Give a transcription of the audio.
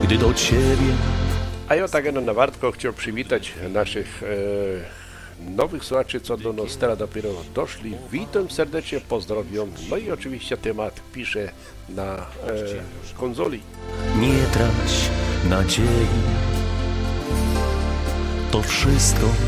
gdy do ciebie. A ja tak na Wartko chciał przywitać naszych nowych słuchaczy, co do nas teraz dopiero doszli. Witam serdecznie, pozdrowiam. No i oczywiście temat piszę na konsoli. Nie trać nadziei, to wszystko